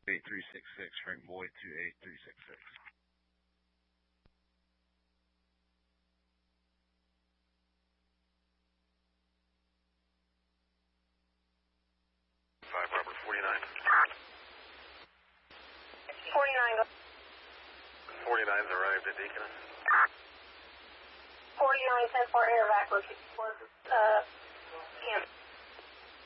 8366, Frank Boyd 28366. 49. 49's arrived at Deaconess. 49, 10-4 air evac was, camp.